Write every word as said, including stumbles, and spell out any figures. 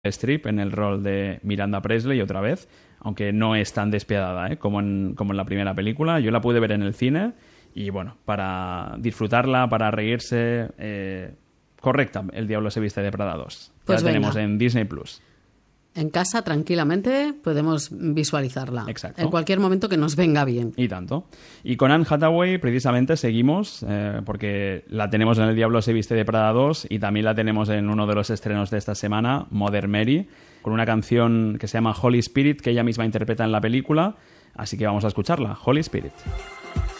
Streep en el rol de Miranda Presley otra vez, aunque no es tan despiadada ¿eh? como, en, como en la primera película. Yo la pude ver en el cine y bueno, para disfrutarla, para reírse, eh, correcta, El diablo se viste de Prada dos. Pues la venga. tenemos en Disney Plus. En casa, tranquilamente, podemos visualizarla. Exacto. En cualquier momento que nos venga bien. Y tanto. Y con Anne Hathaway, precisamente, seguimos, eh, porque la tenemos en El diablo se viste de Prada dos y también la tenemos en uno de los estrenos de esta semana, Mother Mary, con una canción que se llama Holy Spirit, que ella misma interpreta en la película. Así que vamos a escucharla, Holy Spirit.